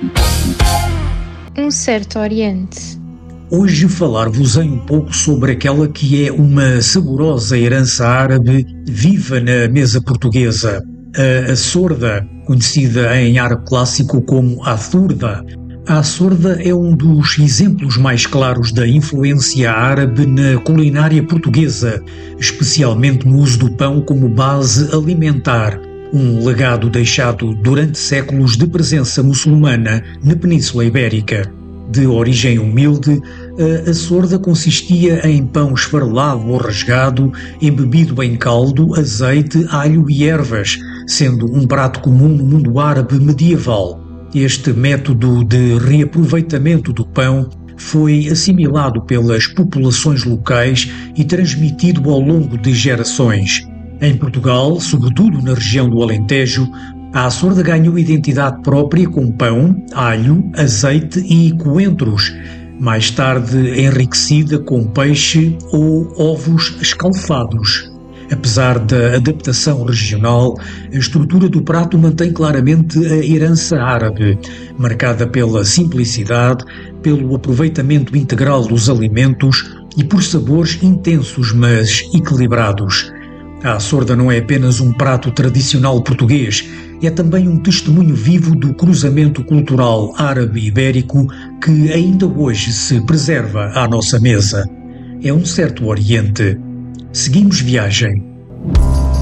Um certo Oriente. Hoje falar-vos-ei um pouco sobre aquela que é uma saborosa herança árabe viva na mesa portuguesa, a açorda, conhecida em árabe clássico como a thurda. A açorda é um dos exemplos mais claros da influência árabe na culinária portuguesa, especialmente no uso do pão como base alimentar, um legado deixado durante séculos de presença muçulmana na Península Ibérica. De origem humilde, a açorda consistia em pão esfarelado ou rasgado, embebido em caldo, azeite, alho e ervas, sendo um prato comum no mundo árabe medieval. Este método de reaproveitamento do pão foi assimilado pelas populações locais e transmitido ao longo de gerações. Em Portugal, sobretudo na região do Alentejo, a açorda ganhou identidade própria com pão, alho, azeite e coentros, mais tarde enriquecida com peixe ou ovos escalfados. Apesar da adaptação regional, a estrutura do prato mantém claramente a herança árabe, marcada pela simplicidade, pelo aproveitamento integral dos alimentos e por sabores intensos, mas equilibrados. A açorda não é apenas um prato tradicional português, é também um testemunho vivo do cruzamento cultural árabe-ibérico que ainda hoje se preserva à nossa mesa. É um certo Oriente. Seguimos viagem.